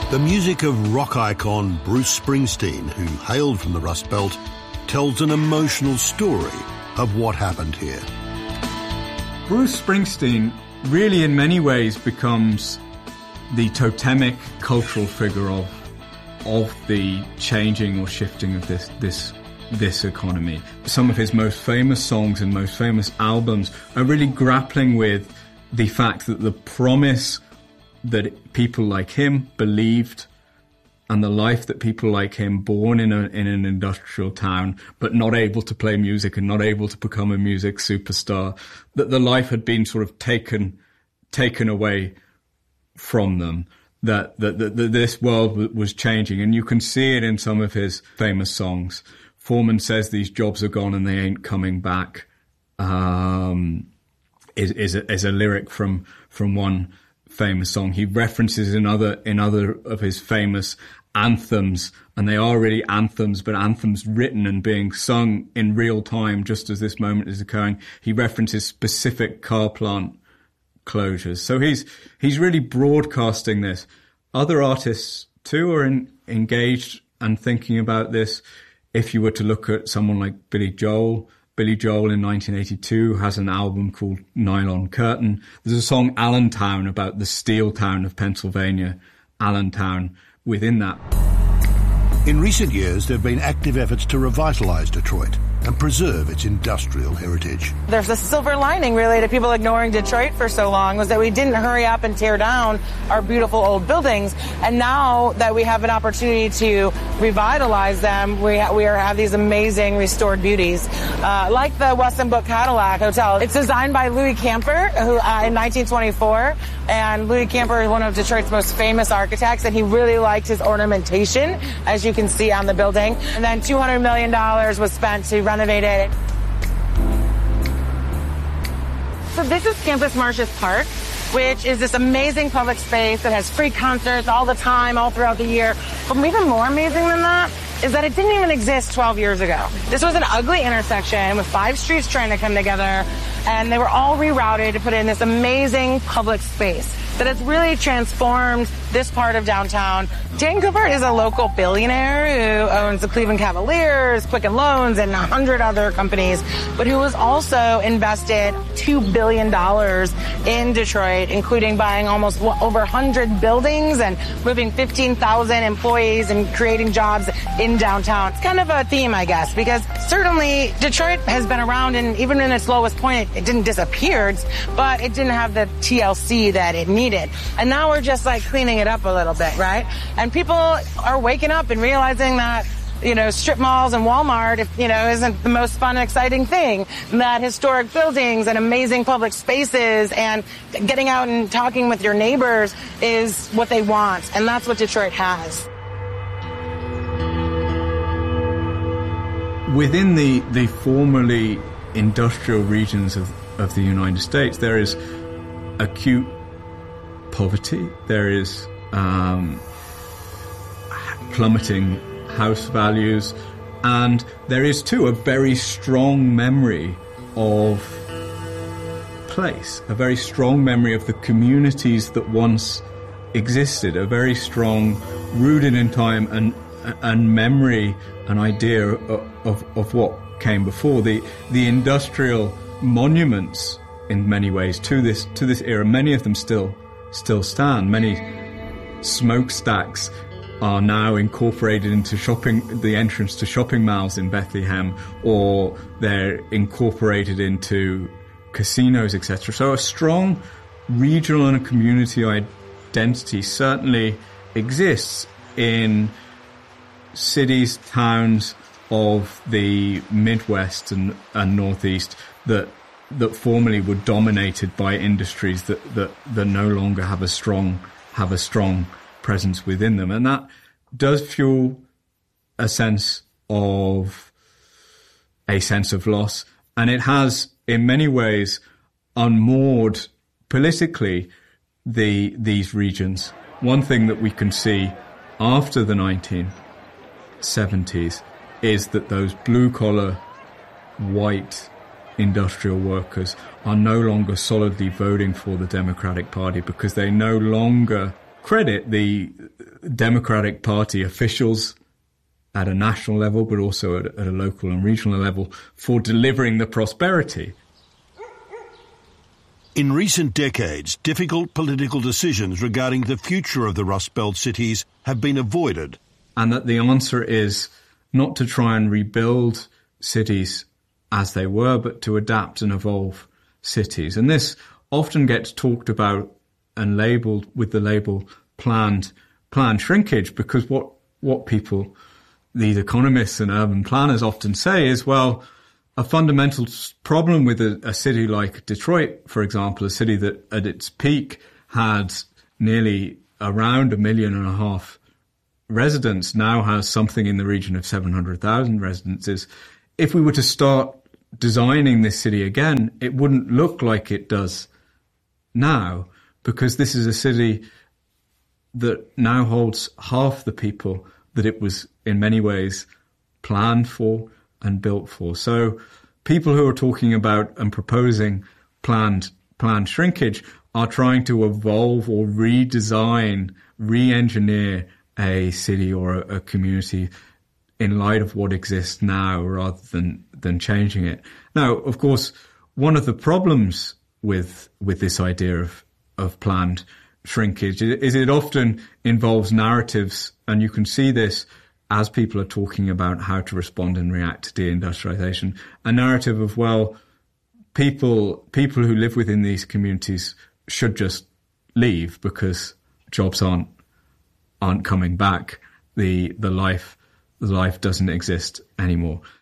The music of rock icon Bruce Springsteen, who hailed from the Rust Belt, tells an emotional story of what happened here. Bruce Springsteen really in many ways becomes the totemic cultural figure of the changing or shifting of this economy. Some of his most famous songs and most famous albums are really grappling with the fact that the promise that people like him believed and the life that people like him, born in an industrial town, but not able to play music and not able to become a music superstar, that the life had been sort of taken away from them, that this world was changing. And you can see it in some of his famous songs. Foreman says these jobs are gone and they ain't coming back, is a lyric from one famous song. He references in other of his famous anthems, and they are really anthems, but anthems written and being sung in real time just as this moment is occurring. He references specific car plant closures. So he's really broadcasting this. Other artists too are engaged and thinking about this. If you were to look at someone like Billy Joel in 1982 has an album called Nylon Curtain. There's a song Allentown about the steel town of Pennsylvania, Allentown, within that. In recent years, there have been active efforts to revitalise Detroit and preserve its industrial heritage. There's a silver lining, really, to people ignoring Detroit for so long, was that we didn't hurry up and tear down our beautiful old buildings. And now that we have an opportunity to revitalize them, we have these amazing restored beauties, like the Westin Book Cadillac Hotel. It's designed by Louis Camper, who in 1924. And Louis Camper is one of Detroit's most famous architects, and he really liked his ornamentation, as you can see on the building. And then $200 million was spent to renovate it. So this is Campus Martius Park, which is this amazing public space that has free concerts all the time, all throughout the year. But even more amazing than that is that it didn't even exist 12 years ago. This was an ugly intersection with 5 streets trying to come together, and they were all rerouted to put in this amazing public space that has really transformed this part of downtown. Dan Gilbert is a local billionaire who owns the Cleveland Cavaliers, Quicken Loans, and 100 other companies, but who has also invested $2 billion in Detroit, including buying almost over 100 buildings and moving 15,000 employees and creating jobs in downtown. It's kind of a theme, I guess, because certainly Detroit has been around, and even in its lowest point, it didn't disappear, but it didn't have the TLC that it needed. And now we're just like cleaning it up a little bit, right? And people are waking up and realizing that, strip malls and Walmart, isn't the most fun and exciting thing. That historic buildings and amazing public spaces and getting out and talking with your neighbors is what they want. And that's what Detroit has. Within the formerly industrial regions of the United States, there is acute poverty, there is plummeting house values, and there is too a very strong memory of place, a very strong memory of the communities that once existed, a very strong, rooted in time and memory, an idea of what came before. The industrial monuments in many ways to this era, many of them still stand. Many smokestacks are now incorporated into the entrance to shopping malls in Bethlehem, or they're incorporated into casinos, etc. So a strong regional and community identity certainly exists in cities, towns of the Midwest and Northeast that formerly were dominated by industries that no longer have a strong presence within them. And that does fuel a sense of loss. And it has, in many ways, unmoored politically these regions. One thing that we can see after the 1970s is that those blue-collar, white industrial workers are no longer solidly voting for the Democratic Party because they no longer credit the Democratic Party officials at a national level, but also at a local and regional level, for delivering the prosperity. In recent decades, difficult political decisions regarding the future of the Rust Belt cities have been avoided. And that the answer is not to try and rebuild cities as they were, but to adapt and evolve cities. And this often gets talked about and labelled with the label planned shrinkage, because what people, these economists and urban planners, often say is, well, a fundamental problem with a city like Detroit, for example, a city that at its peak had nearly around 1.5 million residents, now has something in the region of 700,000 residents, is if we were to start designing this city again, it wouldn't look like it does now, because this is a city that now holds half the people that it was in many ways planned for and built for. So people who are talking about and proposing planned shrinkage are trying to evolve or redesign, re-engineer a city or a community in light of what exists now, rather than changing it. Now, of course, one of the problems with this idea of planned shrinkage is it often involves narratives, and you can see this as people are talking about how to respond and react to deindustrialization, a narrative of, well, people who live within these communities should just leave because jobs aren't coming back. The life doesn't exist anymore.